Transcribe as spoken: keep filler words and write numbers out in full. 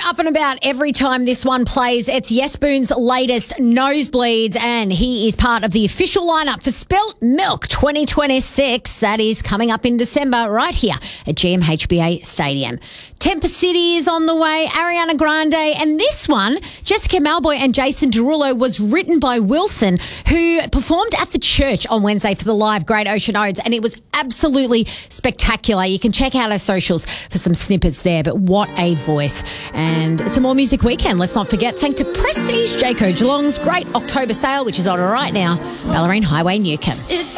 up and about every time this one plays. It's Yes Boon's latest Nosebleeds, and he is part of the official lineup for Spelt Milk twenty twenty-six. That is coming up in December right here at G M H B A Stadium. Temper City is on the way, Ariana Grande, and this one, Jessica Malboy and Jason Derulo, was written by Wilson, who performed at the church on Wednesday for the live Great Ocean Odes, and it was absolutely spectacular. You can check out our socials for some snippets there, but what a voice. And it's a More Music weekend. Let's not forget, thanks to Prestige Jayco Geelong's great October sale, which is on right now, Ballerine Highway, Newcomb. It's